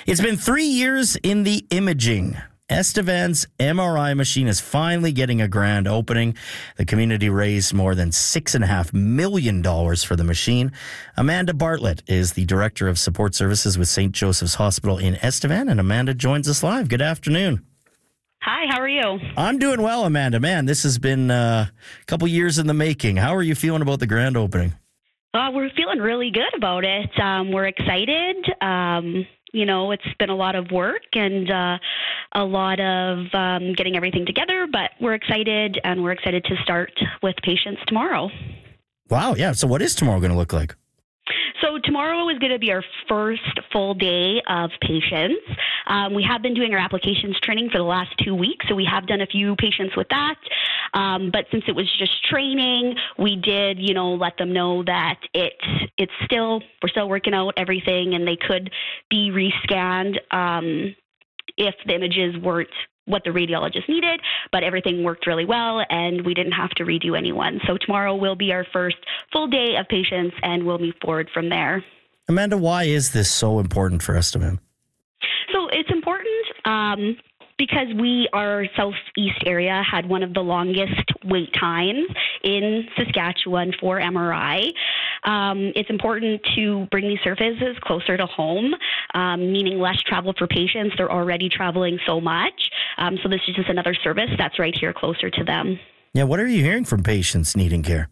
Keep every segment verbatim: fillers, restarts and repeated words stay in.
It's been three years in the imaging. Estevan's M R I machine is finally getting a grand opening. The community raised more than six and a half million dollars for the machine. Amanda Bartlett is the Director of Support Services with Saint Joseph's Hospital in Estevan, and Amanda joins us live. Good afternoon. Hi, how are you? I'm doing well, Amanda. Man, this has been uh, a couple years in the making. How are you feeling about the grand opening? Uh, we're feeling really good about it. Um, we're excited. Um, you know, it's been a lot of work and uh, a lot of um, getting everything together, but we're excited, and we're excited to start with patients tomorrow. Wow, yeah. So what is tomorrow going to look like? So tomorrow is going to be our first full day of patients. Um, we have been doing our applications training for the last two weeks, so we have done a few patients with that. Um, but since it was just training, we did, you know, let them know that it it's still we're still working out everything, and they could be rescanned um, if the images weren't what the radiologist needed, but everything worked really well, and we didn't have to redo anyone. So tomorrow will be our first full day of patients, and we'll move forward from there. Amanda, why is this so important for Estevan? So it's important um, because we, our southeast area, had one of the longest wait times in Saskatchewan for M R I. Um, it's important to bring these services closer to home, um, meaning less travel for patients. They're already traveling so much. Um, so this is just another service that's right here closer to them. Yeah, what are you hearing from patients needing care?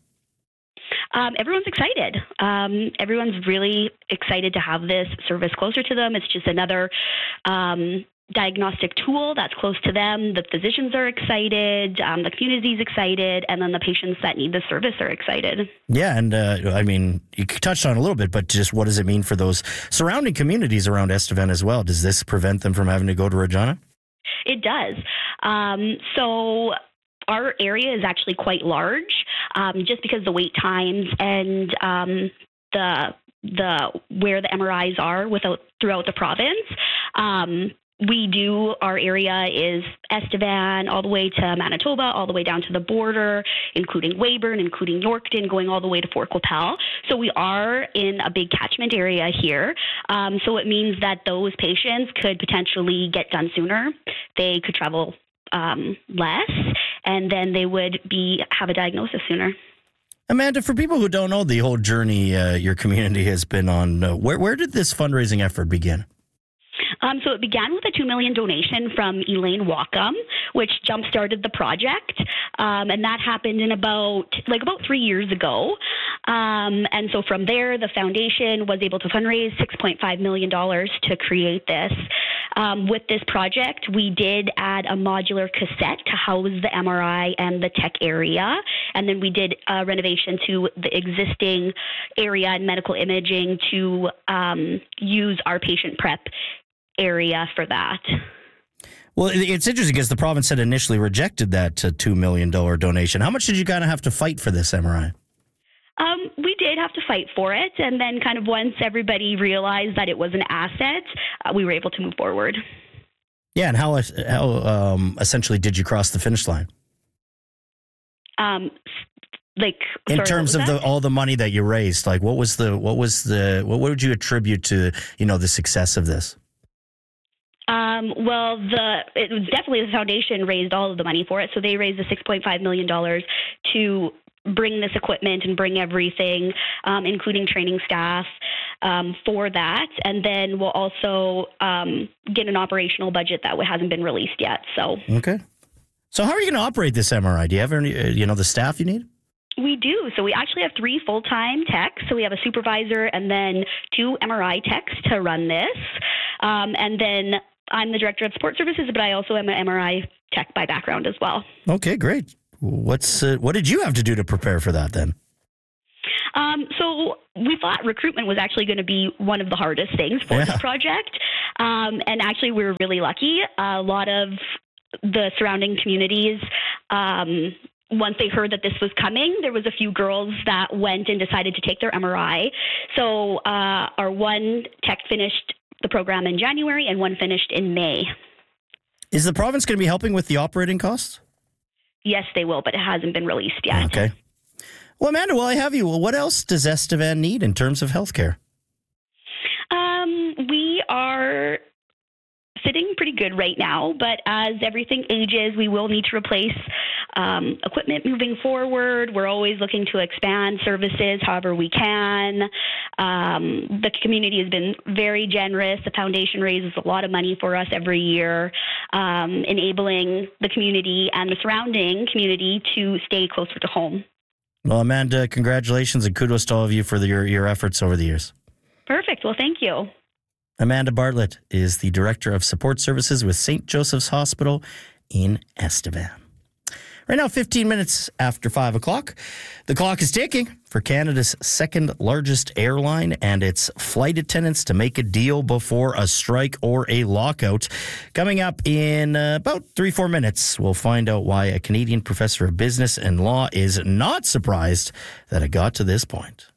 Um, everyone's excited. Um, everyone's really excited to have this service closer to them. It's just another um, diagnostic tool that's close to them. The physicians are excited, um, the community's excited, and then the patients that need the service are excited. Yeah, and uh, I mean, you touched on it a little bit, but just what does it mean for those surrounding communities around Estevan as well? Does this prevent them from having to go to Regina? It does. Um, so our area is actually quite large, um, just because the wait times and um, the the where the M R Is are without throughout the province. Um, we do, our area is Estevan all the way to Manitoba, all the way down to the border, including Weyburn, including Yorkton, going all the way to Fort Qu'Appelle. So we are in a big catchment area here. Um, so it means that those patients could potentially get done sooner. They could travel um, less, and then they would be have a diagnosis sooner. Amanda, for people who don't know the whole journey uh, your community has been on, uh, where, where did this fundraising effort begin? Um, so it began with a two million dollars donation from Elaine Wacom, which jump-started the project, um, and that happened in about like about three years ago. Um, and so from there, the foundation was able to fundraise six point five million dollars to create this. Um, with this project, we did add a modular cassette to house the M R I and the tech area, and then we did a renovation to the existing area and medical imaging to um, use our patient prep area for that. Well, it's interesting because the province had initially rejected that uh, two million dollars donation. How much did you kind of have to fight for this M R I? Um, we did have to fight for it, and then kind of once everybody realized that it was an asset, uh, we were able to move forward. Yeah, and how how um, essentially did you cross the finish line? Um, like in sorry, terms of that? the all the money that you raised, like what was the what was the what would you attribute to you know the success of this? Um, well, the it was definitely the foundation raised all of the money for it. So they raised the six point five million dollars to bring this equipment and bring everything, um, including training staff, um, for that. And then we'll also um, get an operational budget that hasn't been released yet. So okay. So how are you going to operate this M R I? Do you have any, uh, you know, the staff you need? We do. So we actually have three full-time techs. So we have a supervisor and then two M R I techs to run this. Um, and then I'm the Director of Support Services, but I also am an M R I tech by background as well. Okay, great. What's uh, what did you have to do to prepare for that then? Um, so we thought recruitment was actually going to be one of the hardest things for yeah. this project. Um, and actually we were really lucky. A lot of the surrounding communities, um, once they heard that this was coming, there was a few girls that went and decided to take their M R I. So uh, our one tech finished the program in January and one finished in May. Is the province going to be helping with the operating costs? Yes, they will, but it hasn't been released yet. Okay. Well, Amanda, while I have you, well, what else does Estevan need in terms of healthcare? Um, we are sitting pretty good right now, but as everything ages, we will need to replace um, equipment moving forward. We're always looking to expand services however we can. Um, the community has been very generous. The foundation raises a lot of money for us every year, um, enabling the community and the surrounding community to stay closer to home. Well, Amanda, congratulations and kudos to all of you for the, your, your efforts over the years. Perfect. Well, thank you. Amanda Bartlett is the Director of Support Services with Saint Joseph's Hospital in Estevan. Right now, fifteen minutes after five o'clock, the clock is ticking for Canada's second largest airline and its flight attendants to make a deal before a strike or a lockout. Coming up in uh, about three, four minutes, we'll find out why a Canadian professor of business and law is not surprised that it got to this point.